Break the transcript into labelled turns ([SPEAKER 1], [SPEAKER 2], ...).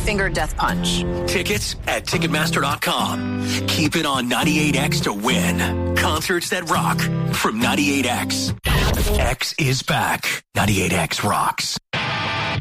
[SPEAKER 1] finger death punch.
[SPEAKER 2] Tickets at Ticketmaster.com. Keep it on 98X to win. Concerts that rock from 98X. X is back. 98X rocks.